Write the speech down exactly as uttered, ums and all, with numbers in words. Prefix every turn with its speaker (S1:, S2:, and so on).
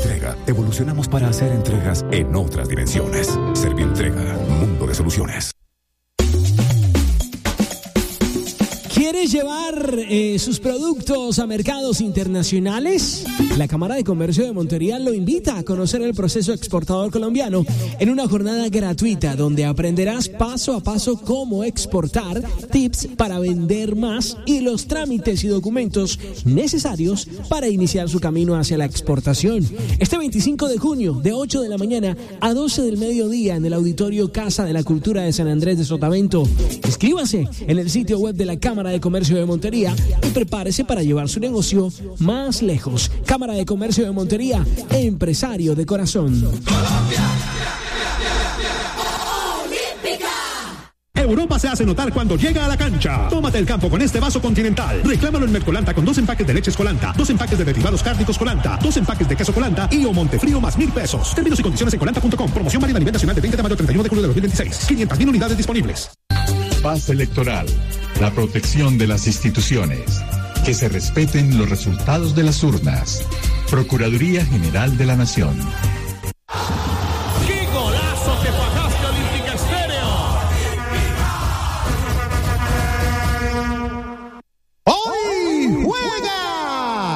S1: Servientrega. Evolucionamos para hacer entregas en otras dimensiones. Servientrega, mundo de soluciones.
S2: ¿Quieres llevar eh, sus productos a mercados internacionales? La Cámara de Comercio de Montería lo invita a conocer el proceso exportador colombiano en una jornada gratuita donde aprenderás paso a paso cómo exportar, tips para vender más y los trámites y documentos necesarios para iniciar su camino hacia la exportación. Este veinticinco de junio, de ocho de la mañana a doce del mediodía en el Auditorio Casa de la Cultura de San Andrés de Sotavento. Inscríbase en el sitio web de la Cámara de Comercio de Montería y prepárese para llevar su negocio más lejos. Cámara de Comercio de Montería, empresario de corazón.
S3: Colombia. Europa se hace notar cuando llega a la cancha. Tómate el campo con este vaso Continental. Reclámalo en Mercolanta con dos empaques de leches Colanta, dos empaques de derivados cárnicos Colanta, dos empaques de queso Colanta y o Montefrío más mil pesos. Términos y condiciones en colanta punto com. Promoción válida a nivel nacional de veinte de mayo a treinta y uno de julio de dos mil veintiséis. quinientas mil unidades disponibles.
S4: Paz electoral. La protección de las instituciones. Que se respeten los resultados de las urnas. Procuraduría General de la Nación.